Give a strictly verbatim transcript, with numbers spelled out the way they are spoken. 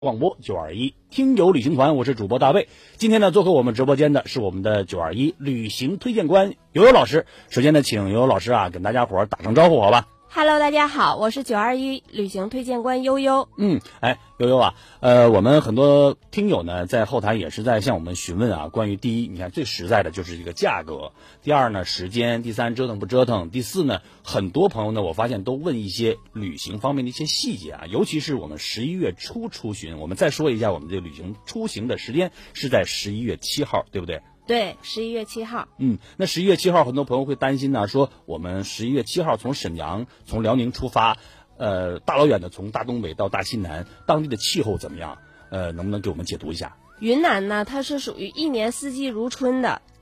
广播九二一听友旅行团，我是主播大卫。今天呢，做客我们直播间的是我们的九二一旅行推荐官悠悠老师。首先呢，请悠悠老师啊，跟大家伙儿打声招呼，好吧 ？Hello， 大家好，我是九二一旅行推荐官悠悠。 嗯，哎，悠悠啊，呃，我们很多听友呢在后台也是在向我们询问啊，关于第一，你看最实在的就是这个价格；第二呢，时间；第三，折腾不折腾；第四呢，很多朋友呢，我发现都问一些旅行方面的一些细节啊，尤其是我们十一月初出巡，我们再说一下我们这个旅行出行的时间是在十一月七号，对不对？ 对，十一月七号。 嗯，那十一月七号，很多朋友会担心呢，说我们十一月七号从沈阳、从辽宁出发，呃，大老远的从大东北到大西南，当地的气候怎么样？呃，能不能给我们解读一下？ 云南呢，它是属于一年四季如春的，